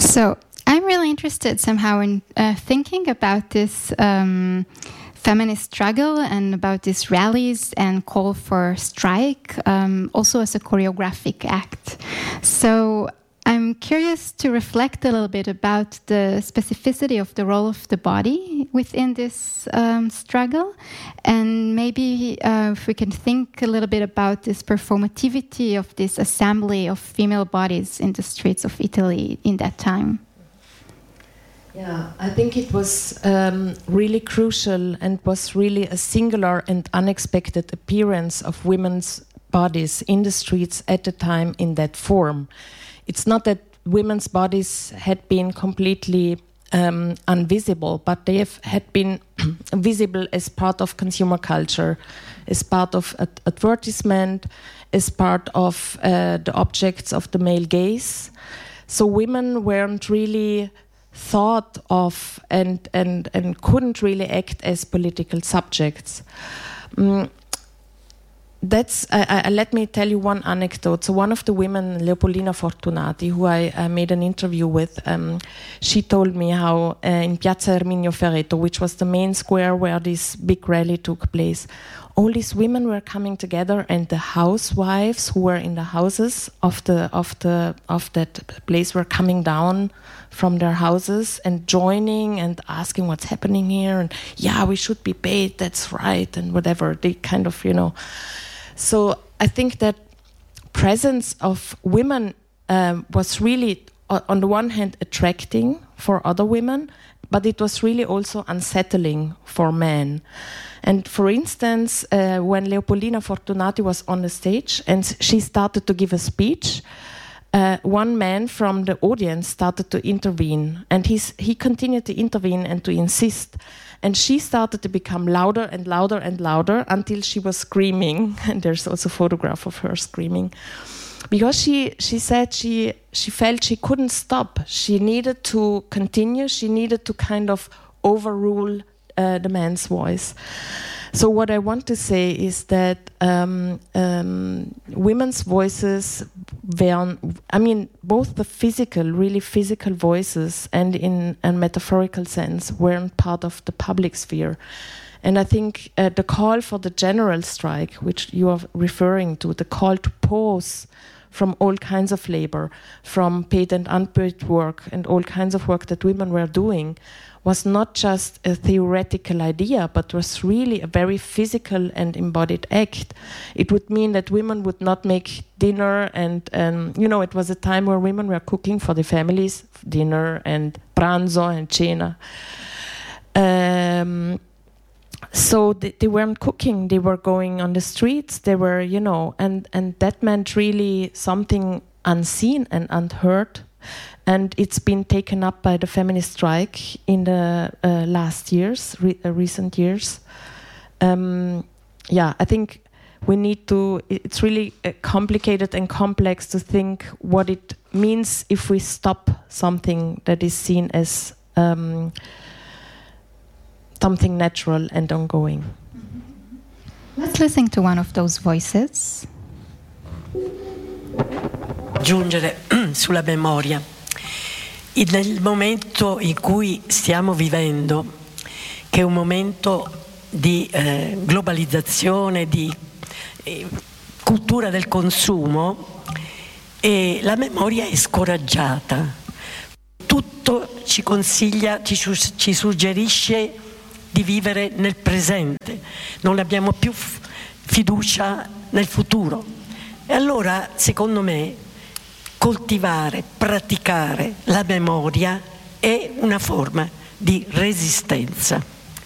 So I'm really interested somehow in thinking about this feminist struggle and about these rallies and call for strike, also as a choreographic act. So I'm curious to reflect a little bit about the specificity of the role of the body within this struggle, and maybe if we can think a little bit about this performativity of this assembly of female bodies in the streets of Italy in that time. Yeah, I think it was really crucial and was really a singular and unexpected appearance of women's bodies in the streets at the time in that form. It's not that women's bodies had been completely invisible, but they had been visible as part of consumer culture, as part of advertisement, as part of the objects of the male gaze. So women weren't really thought of and couldn't really act as political subjects. Let me tell you one anecdote. So one of the women, Leopoldina Fortunati, who I made an interview with, she told me how in Piazza Erminio Ferreto, which was the main square where this big rally took place, all these women were coming together, and the housewives who were in the houses of that place were coming down from their houses and joining and asking what's happening here, and yeah, we should be paid, that's right, and whatever. They kind of, So I think that presence of women was really, on the one hand, attracting for other women, but it was really also unsettling for men. And for instance, when Leopoldina Fortunati was on the stage and she started to give a speech, one man from the audience started to intervene, and he continued to intervene and to insist. And she started to become louder and louder and louder until she was screaming. And there's also a photograph of her screaming. Because she said she felt she couldn't stop. She needed to continue. She needed to kind of overrule the man's voice. So what I want to say is that women's voices were, both the really physical voices and in a metaphorical sense weren't part of the public sphere. And I think the call for the general strike, which you are referring to, the call to pause from all kinds of labor, from paid and unpaid work and all kinds of work that women were doing, was not just a theoretical idea, but was really a very physical and embodied act. It would mean that women would not make dinner, and it was a time where women were cooking for the families, dinner and pranzo and cena. So they weren't cooking, they were going on the streets, they were, and that meant really something unseen and unheard. And it's been taken up by the feminist strike in the last years, recent years. I think we need to, it's really complicated and complex to think what it means if we stop something that is seen as something natural and ongoing. Let's listen to one of those voices. Aggiungere sulla memoria. Nel momento in cui stiamo vivendo, che è un momento di globalizzazione, di cultura del consumo, e la memoria è scoraggiata. Tutto ci consiglia, ci suggerisce di vivere nel presente, non abbiamo più fiducia nel futuro. E allora, secondo me, coltivare, praticare la memoria è una forma di resistenza.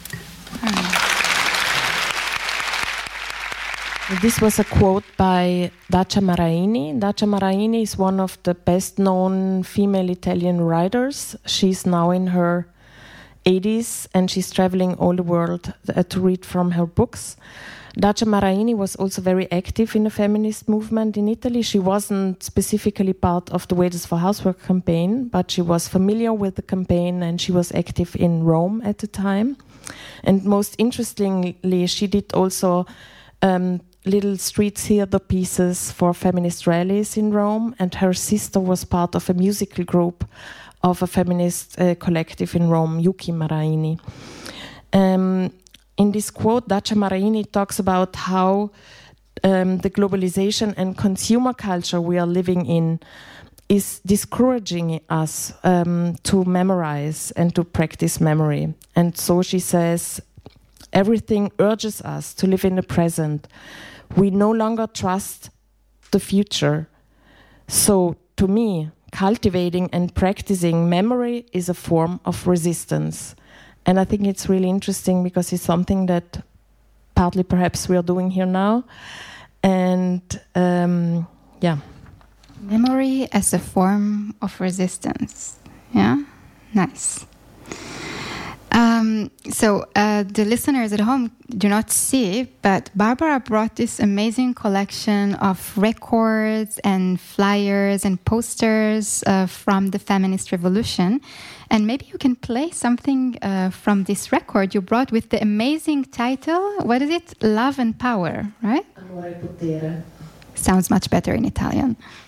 This was a quote by Dacia Maraini. Dacia Maraini is one of the best-known female Italian writers. She's now in her 80s and she's traveling all the world to read from her books. Dacia Maraini was also very active in the feminist movement in Italy. She wasn't specifically part of the Wages for Housework campaign, but she was familiar with the campaign and she was active in Rome at the time. And most interestingly, she did also little street theater pieces for feminist rallies in Rome, and her sister was part of a musical group of a feminist collective in Rome, Yuki Maraini. In this quote, Dacia Maraini talks about how the globalization and consumer culture we are living in is discouraging us to memorize and to practice memory. And so she says, everything urges us to live in the present. We no longer trust the future. So to me, cultivating and practicing memory is a form of resistance. And I think it's really interesting because it's something that partly perhaps we are doing here now. And Memory as a form of resistance. Yeah? Nice. So the listeners at home do not see, but Barbara brought this amazing collection of records and flyers and posters from the feminist revolution. And maybe you can play something from this record you brought with the amazing title. What is it? Love and Power, right? Amore e potere. Sounds much better in Italian.